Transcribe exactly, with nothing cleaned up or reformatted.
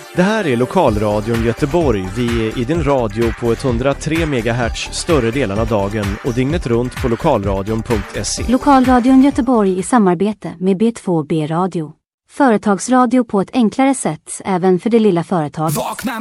Det här är Lokalradion Göteborg. Vi är i din radio på etthundratre megahertz större delen av dagen och dygnet runt på lokalradion punkt se. Lokalradion Göteborg i samarbete med B två B Radio. Företagsradio på ett enklare sätt även för det lilla företaget.